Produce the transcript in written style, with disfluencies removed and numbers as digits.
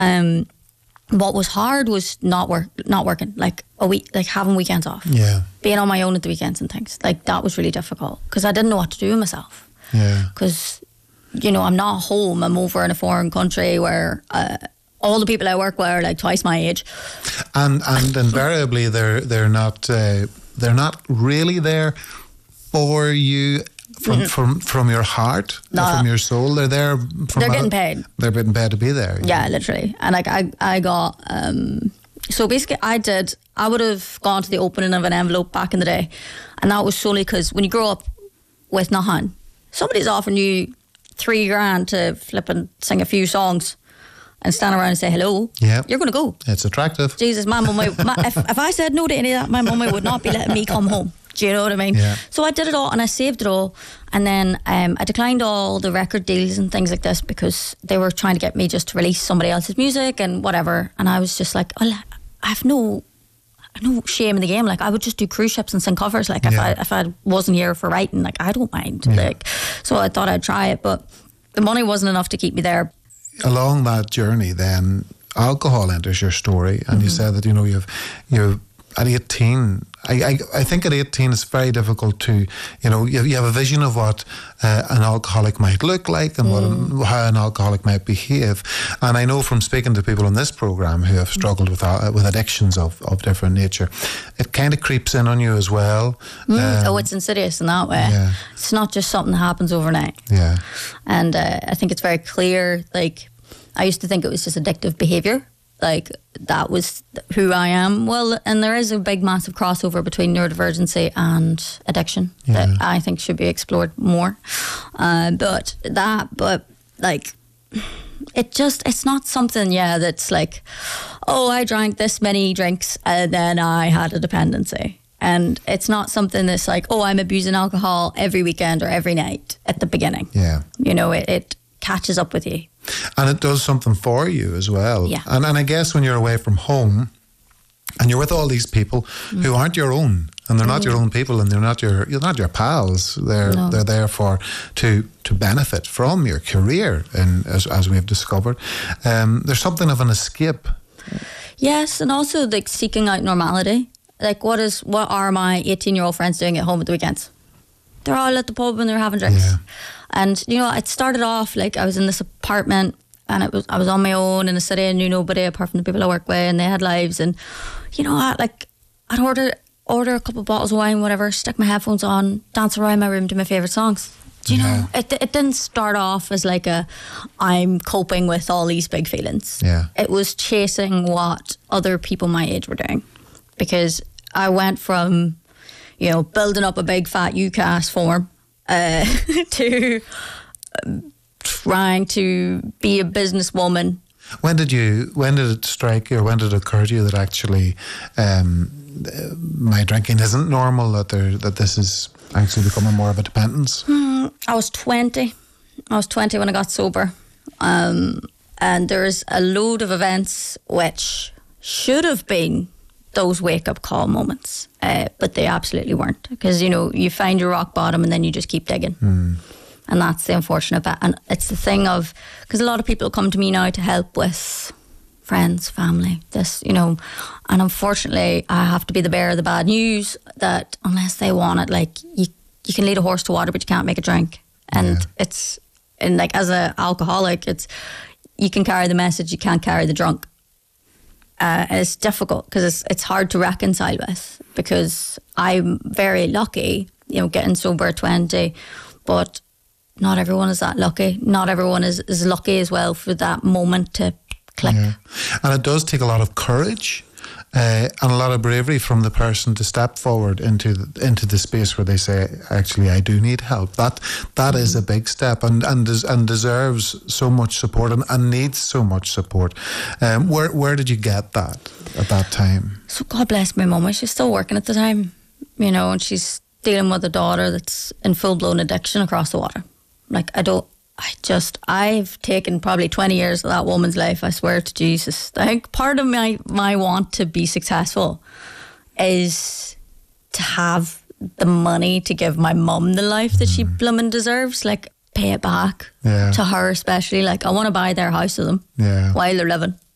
What was hard was not working, like a week, like having weekends off. Yeah. Being on my own at the weekends and things. Like that was really difficult because I didn't know what to do with myself. Yeah. Because, I'm not home. I'm over in a foreign country where all the people I work with are like twice my age. And invariably they're not really there for you from your heart, from your soul. They're there. They're getting paid. They're getting paid to be there. Yeah, literally. And like I got. So basically, I would have gone to the opening of an envelope back in the day, and that was solely because when you grow up with nothing, somebody's offering you $3,000 to flip and sing a few songs and stand around and say hello. Yeah, you're going to go. It's attractive. Jesus, my mum. If I said no to any of that, my mum would not be letting me come home. Do you know what I mean? Yeah. So I did it all and I saved it all, and then I declined all the record deals and things like this because they were trying to get me just to release somebody else's music and whatever. And I was just like, I have no shame in the game. Like I would just do cruise ships and sing covers. Like if I wasn't here for writing, like I don't mind. Yeah. Like so I thought I'd try it, but the money wasn't enough to keep me there. Along that journey, then alcohol enters your story, and you said that you've at 18. I think at 18 it's very difficult to, you have a vision of what an alcoholic might look like and how an alcoholic might behave. And I know from speaking to people on this programme who have struggled with addictions of different nature, it kind of creeps in on you as well. It's insidious in that way. Yeah. It's not just something that happens overnight. Yeah. And I think it's very clear, like, I used to think it was just addictive behaviour. Like, that was who I am. Well, and there is a big, massive crossover between neurodivergency and addiction that I think should be explored more. But like, it's not something, that's like, oh, I drank this many drinks and then I had a dependency. And it's not something that's like, oh, I'm abusing alcohol every weekend or every night at the beginning. Yeah. It catches up with you. And it does something for you as well. Yeah. And I guess when you're away from home and you're with all these people who aren't your own, and they're not your own people, and you're not your pals. They're there to benefit from your career, and as we've discovered, there's something of an escape. Yes, and also like seeking out normality. Like what are my 18-year-old friends doing at home at the weekends? They're all at the pub and they're having drinks. Yeah. And, it started off like I was in this apartment and I was on my own in a city. I knew nobody apart from the people I work with, and they had lives. And, I'd order a couple of bottles of wine, whatever, stick my headphones on, dance around my room to my favourite songs. Do you know? It didn't start off as like I'm coping with all these big feelings. Yeah. It was chasing what other people my age were doing. Because I went from, building up a big fat UCAS form to trying to be a businesswoman. When did it strike you, or when did it occur to you that actually my drinking isn't normal, that this is actually becoming more of a dependence? I was 20. I was 20 when I got sober. And there's a load of events which should have been those wake-up call moments, but they absolutely weren't, because you find your rock bottom and then you just keep digging, and that's the unfortunate bit. And it's the thing of, because a lot of people come to me now to help with friends, family, this, and unfortunately I have to be the bearer of the bad news that unless they want it, like you can lead a horse to water but you can't make it drink. And and like as an alcoholic, you can carry the message, you can't carry the drunk. And it's difficult because it's hard to reconcile with, because I'm very lucky, getting sober at 20, but not everyone is that lucky. Not everyone is lucky as well for that moment to click. Yeah. And it does take a lot of courage and a lot of bravery from the person to step forward into the space where they say, actually, I do need help. That is a big step and deserves so much support and needs so much support. Where did you get that at that time? So God bless my mum. She's still working at the time, and she's dealing with a daughter that's in full-blown addiction across the water. Like, I've taken probably 20 years of that woman's life, I swear to Jesus. I think part of my want to be successful is to have the money to give my mum the life that she blooming deserves. Like, pay it back to her especially. Like, I want to buy their house with them while they're living.